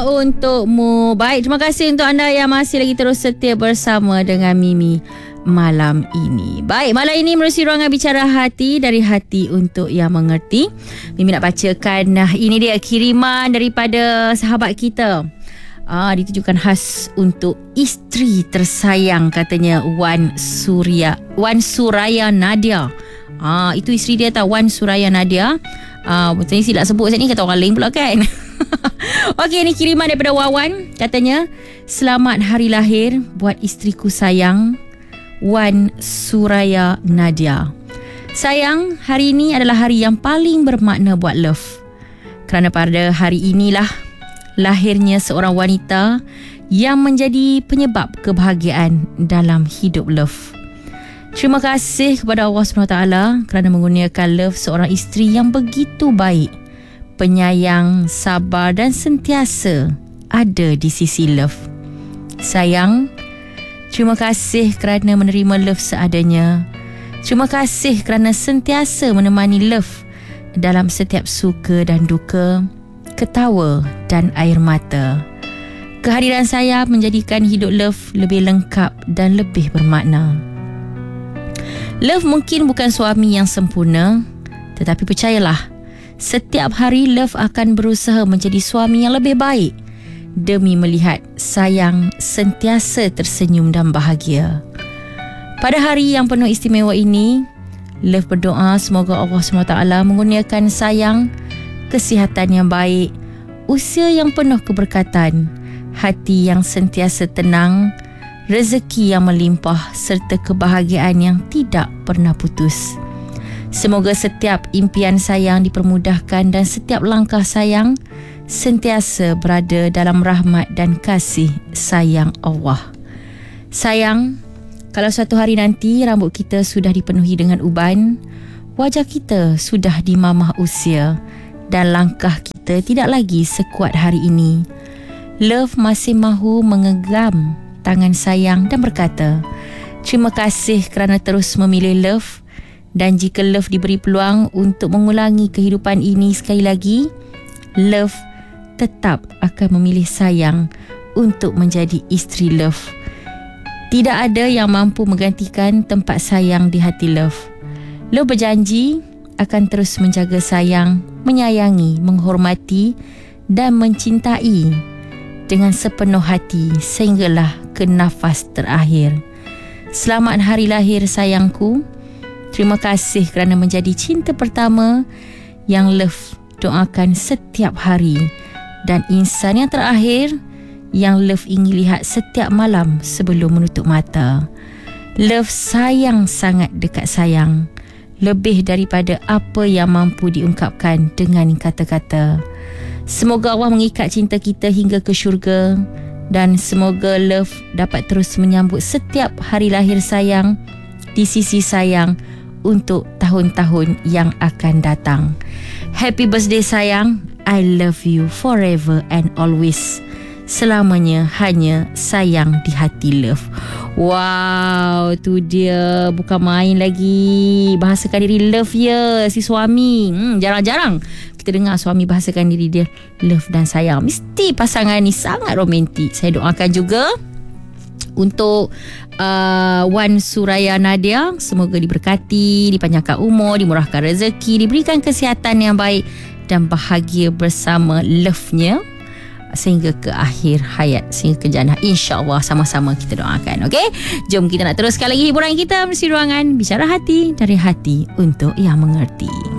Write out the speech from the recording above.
untukmu. Baik, terima kasih untuk anda yang masih lagi terus setia bersama dengan Mimi malam ini. Baik, malam ini menerusi ruangan bicara hati, dari hati untuk yang mengerti. Mimi nak bacakan, ini dia kiriman daripada sahabat kita. Ditujukan khas untuk isteri tersayang, katanya Wan Suraya Nadia. Itu isteri dia tahu, Wan Suraya Nadia. Saya silap sebut saya ni, kata orang lain pula kan. Okey, ni kiriman daripada Wawan. Katanya, selamat hari lahir buat isteriku sayang, Wan Suraya Nadia. Sayang, hari ini adalah hari yang paling bermakna buat Love. Kerana pada hari inilah lahirnya seorang wanita yang menjadi penyebab kebahagiaan dalam hidup Love. Terima kasih kepada Allah SWT kerana mengurniakan Love seorang isteri yang begitu baik, penyayang, sabar dan sentiasa ada di sisi Love. Sayang, terima kasih kerana menerima Love seadanya. Terima kasih kerana sentiasa menemani Love dalam setiap suka dan duka, ketawa dan air mata. Kehadiran saya menjadikan hidup Love lebih lengkap dan lebih bermakna. Love mungkin bukan suami yang sempurna, tetapi percayalah, setiap hari Love akan berusaha menjadi suami yang lebih baik demi melihat sayang sentiasa tersenyum dan bahagia. Pada hari yang penuh istimewa ini, Love berdoa semoga Allah SWT mengurniakan sayang, kesihatan yang baik, usia yang penuh keberkatan, hati yang sentiasa tenang, rezeki yang melimpah serta kebahagiaan yang tidak pernah putus. Semoga setiap impian sayang dipermudahkan dan setiap langkah sayang sentiasa berada dalam rahmat dan kasih sayang Allah. Sayang, kalau suatu hari nanti rambut kita sudah dipenuhi dengan uban, wajah kita sudah dimamah usia dan langkah kita tidak lagi sekuat hari ini, Love masih mahu menggenggam tangan sayang dan berkata, terima kasih kerana terus memilih Love, dan jika Love diberi peluang untuk mengulangi kehidupan ini sekali lagi, Love tetap akan memilih sayang untuk menjadi isteri Love. Tidak ada yang mampu menggantikan tempat sayang di hati Love. Love berjanji akan terus menjaga sayang, menyayangi, menghormati dan mencintai dengan sepenuh hati sehinggalah ke nafas terakhir. Selamat hari lahir sayangku. Terima kasih kerana menjadi cinta pertama yang Love doakan setiap hari dan insan yang terakhir yang Love ingin lihat setiap malam sebelum menutup mata. Love sayang sangat dekat sayang, lebih daripada apa yang mampu diungkapkan dengan kata-kata. Semoga Allah mengikat cinta kita hingga ke syurga dan semoga Love dapat terus menyambut setiap hari lahir sayang di sisi sayang untuk tahun-tahun yang akan datang. Happy birthday sayang. I love you forever and always. Selamanya hanya sayang di hati Love. Wow, tu dia, bukan main lagi. Bahasakan diri Love ya, si suami. Jarang-jarang kita dengar suami bahasakan diri dia Love dan sayang. Mesti pasangan ni sangat romantik. Saya doakan juga untuk Wan Suraya Nadia, semoga diberkati, dipanjangkan umur, dimurahkan rezeki, diberikan kesihatan yang baik dan bahagia bersama Love-nya sehingga ke akhir hayat, sehingga ke jannah. InsyaAllah sama-sama kita doakan. Okey, jom kita nak teruskan lagi hiburan kita melalui ruangan bicara hati, dari hati untuk yang mengerti.